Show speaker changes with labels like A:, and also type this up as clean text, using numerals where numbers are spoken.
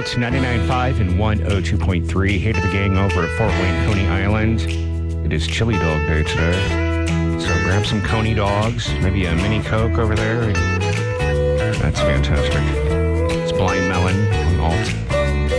A: Alt 99.5 and 102.3. Hey to the gang over at Fort Wayne, Coney Island. It is Chili Dog Day today. So grab some Coney dogs, maybe a mini Coke over there. That's fantastic.